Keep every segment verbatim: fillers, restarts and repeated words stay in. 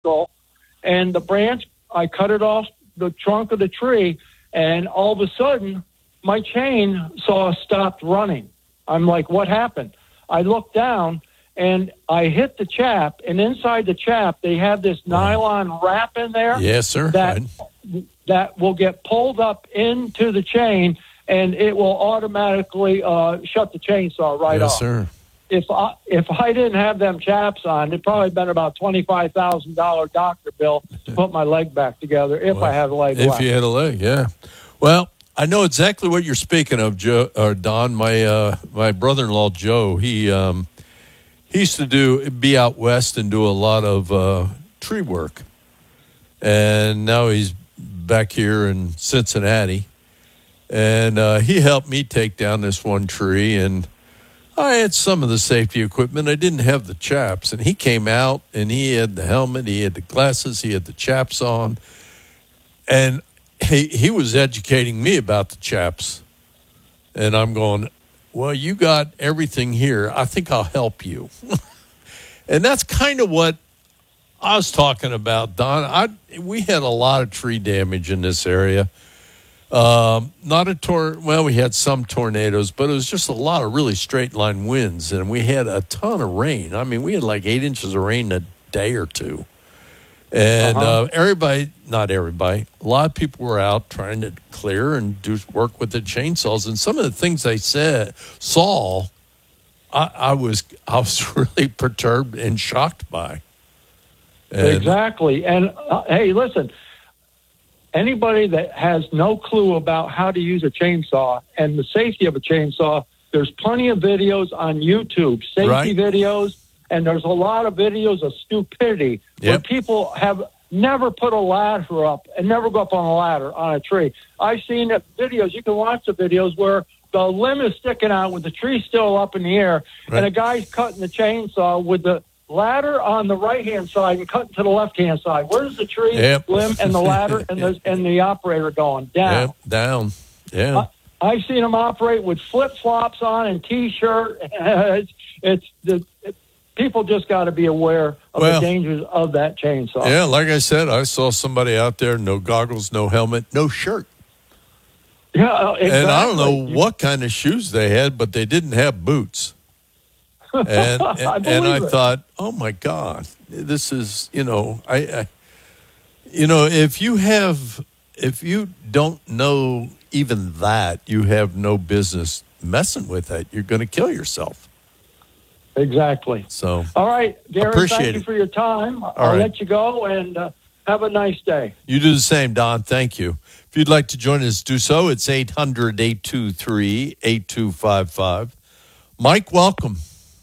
and the branch, I cut it off the trunk of the tree, and all of a sudden, my chainsaw stopped running. I'm like, what happened? I looked down, and I hit the chap, and inside the chap, they have this nylon wrap in there. Yes, sir. That, that will get pulled up into the chain, and it will automatically uh, shut the chainsaw right yes, off. Sir. If I, if I didn't have them chaps on, it'd probably been about twenty-five thousand dollars doctor bill to put my leg back together if well, I had a leg If left. you had a leg, yeah. Well, I know exactly what you're speaking of, Joe, or Don. My uh, my brother-in-law, Joe, he um, he used to do be out west and do a lot of uh, tree work. And now he's back here in Cincinnati. And uh, he helped me take down this one tree, and I had some of the safety equipment. I didn't have the chaps. And he came out, and he had the helmet, he had the glasses, he had the chaps on. And he, he was educating me about the chaps. And I'm going, well, you got everything here. I think I'll help you. And that's kind of what I was talking about, Don. I, we had a lot of tree damage in this area. Um, not a tor. Well, we had some tornadoes, but it was just a lot of really straight line winds, and we had a ton of rain. I mean, we had like eight inches of rain in a day or two, and uh-huh. uh, everybody, not everybody, a lot of people were out trying to clear and do work with the chainsaws. And some of the things they said, saw, I, I was I was really perturbed and shocked by. And, exactly, and uh, hey, listen. Anybody that has no clue about how to use a chainsaw and the safety of a chainsaw, there's plenty of videos on YouTube, safety right. videos, and there's a lot of videos of stupidity yep. where people have never put a ladder up and never go up on a ladder on a tree. I've seen the videos, you can watch the videos where the limb is sticking out with the tree still up in the air, right. and a guy's cutting the chainsaw with the ladder on the right-hand side and cutting to the left-hand side. Where's the tree, yep. limb, and the ladder and the and the operator going? Down. Yep, down. Yeah. I, I've seen them operate with flip-flops on and T-shirt. it's it's the it, people just got to be aware of well, the dangers of that chainsaw. Yeah, like I said, I saw somebody out there, no goggles, no helmet, no shirt. Yeah, exactly. And I don't know what kind of shoes they had, but they didn't have boots. And and I, and I thought, oh my God, this is, you know, I, I, you know, if you have, if you don't know even that, you have no business messing with it. You're going to kill yourself. Exactly. So, all right, Gary, appreciate thank you it. for your time. All I'll right. let you go and uh, have a nice day. You do the same, Don. Thank you. If you'd like to join us, do so. It's eight hundred, eight two three, eight two five five. Mike, welcome.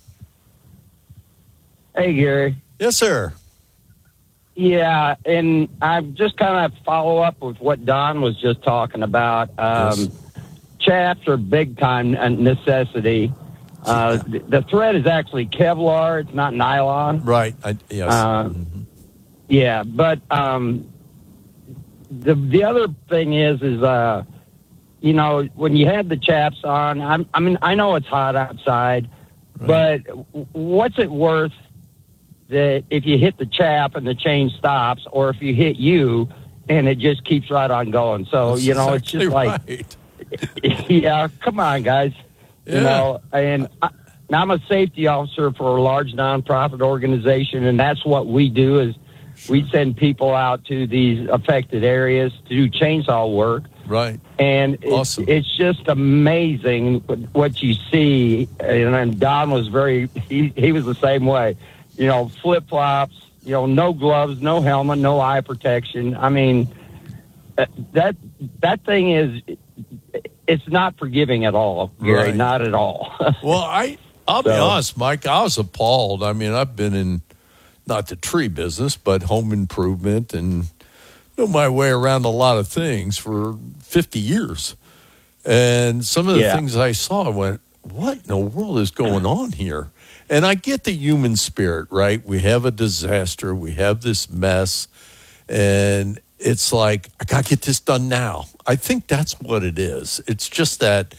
Hey, Gary. Yes, sir. Yeah, and I just kind of follow up with what Don was just talking about. Um, yes. Chaps are big-time necessity. Uh, the, the thread is actually Kevlar. It's not nylon. Right. I, yes. Uh, mm-hmm. Yeah, but um, the the other thing is, is uh, you know, when you have the chaps on, I'm, I mean, I know it's hot outside, right. but what's it worth that if you hit the chap and the chain stops, or if you hit you and it just keeps right on going? So, That's you know, exactly it's just like, right. yeah, come on, guys. Yeah. You know, and I, I'm a safety officer for a large nonprofit organization, and that's what we do is sure. we send people out to these affected areas to do chainsaw work. Right. And it's, awesome. it's just amazing what you see. And, and Don was very, he, he was the same way. You know, flip-flops, you know, no gloves, no helmet, no eye protection. I mean, that that thing is, it's not forgiving at all, Gary, right. not at all. Well, I, I'll so, be honest, Mike, I was appalled. I mean, I've been in, not the tree business, but home improvement and know my way around a lot of things for fifty years. And some of the yeah. things I saw, I went, what in the world is going on here? And I get the human spirit, right? We have a disaster. We have this mess. And it's like, I got to get this done now. I think that's what it is. It's just that,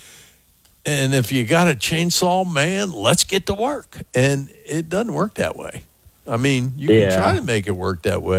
and if you got a chainsaw, man, let's get to work. And it doesn't work that way. I mean, you Yeah. can try to make it work that way.